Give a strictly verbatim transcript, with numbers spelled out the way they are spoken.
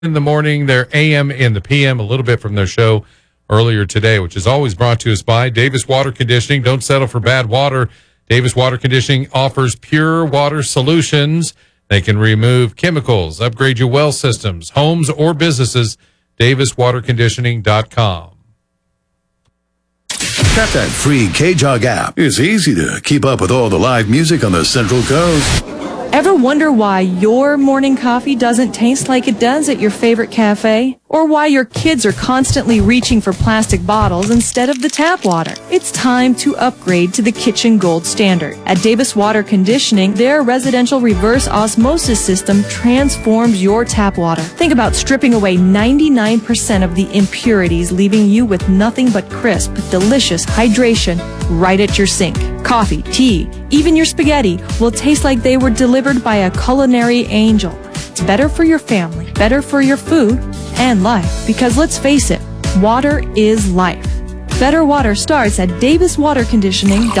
in the morning, their A M and the P M, a little bit from their show earlier today, which is always brought to us by Davis Water Conditioning. Don't settle for bad water. Davis Water Conditioning offers pure water solutions. They can remove chemicals, upgrade your well systems, homes or businesses. Davis Water Conditioning dot com. Got that free K-Jog app. It's easy to keep up with all the live music on the Central Coast. Ever wonder why your morning coffee doesn't taste like it does at your favorite cafe? Or why your kids are constantly reaching for plastic bottles instead of the tap water? It's time to upgrade to the kitchen gold standard. At Davis Water Conditioning, their residential reverse osmosis system transforms your tap water. Think about stripping away ninety-nine percent of the impurities, leaving you with nothing but crisp, delicious hydration right at your sink. Coffee, tea, even your spaghetti will taste like they were delivered by a culinary angel. It's better for your family, better for your food, and life. Because let's face it, water is life. Better water starts at Davis Water Conditioning.